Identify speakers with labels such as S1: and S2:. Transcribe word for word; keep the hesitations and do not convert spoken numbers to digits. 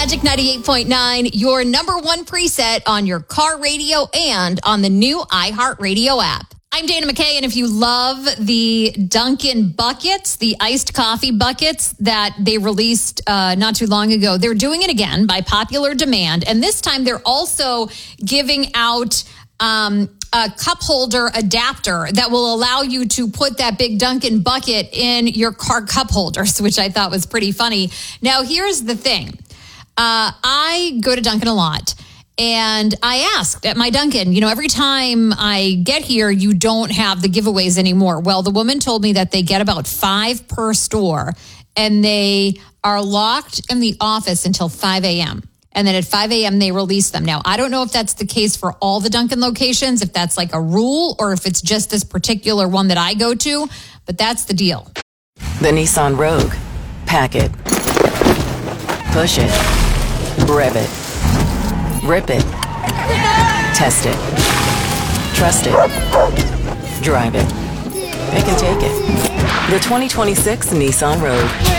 S1: Magic ninety-eight point nine, your number one preset on your car radio and on the new iHeartRadio app. I'm Dana McKay, and if you love the Dunkin' buckets, the iced coffee buckets that they released uh, not too long ago, they're doing it again by popular demand. And this time they're also giving out um, a cup holder adapter that will allow you to put that big Dunkin' bucket in your car cup holders, which I thought was pretty funny. Now, here's the thing. Uh, I go to Dunkin' a lot. And I asked at my Dunkin', you know, every time I get here, you don't have the giveaways anymore. Well, the woman told me that they get about five per store, and they are locked in the office until five a.m. And then at five a.m., they release them. Now, I don't know if that's the case for all the Dunkin' locations, if that's like a rule, or if it's just this particular one that I go to, but that's the deal.
S2: The Nissan Rogue. Pack it. Push it. Rev it. Rip it. Test it. Trust it. Drive it. It can take it. The twenty twenty-six Nissan Rogue.